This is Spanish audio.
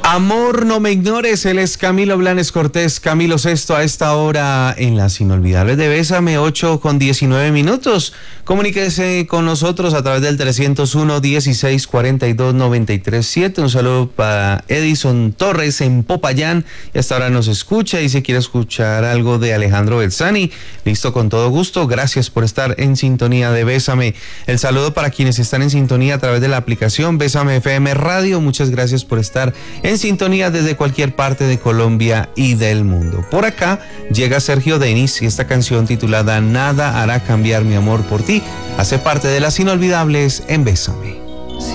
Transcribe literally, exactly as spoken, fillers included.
Amor, no me ignores, él es Camilo Blanes Cortés, Camilo Sesto a esta hora en las inolvidables de Bésame, ocho con diecinueve minutos. Comuníquese con nosotros a través del trescientos uno, dieciséis, cuarenta y dos, noventa y tres, siete. Un saludo para Edison Torres en Popayán, y hasta ahora nos escucha y si quiere escuchar algo de Alejandro Belzani, listo, con todo gusto. Gracias por estar en sintonía de Bésame. El saludo para quienes están en sintonía a través de la aplicación Bésame F M Radio. Muchas gracias por estar en sintonía desde cualquier parte de Colombia y del mundo. Por acá llega Sergio Denis y esta canción titulada Nada hará cambiar mi amor por ti hace parte de las inolvidables en Bésame.